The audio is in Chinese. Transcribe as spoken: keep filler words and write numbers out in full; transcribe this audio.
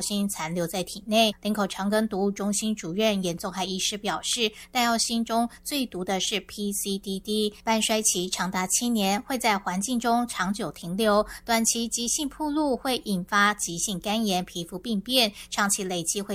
星残留在体内。林口长庚毒物中心主任严宗海医师表示，带药星中最毒的是 P C D D， 半衰期长达七年，会在环境中长久停留，短期急性暴露会引发急性肝炎、皮肤病变，长期累积会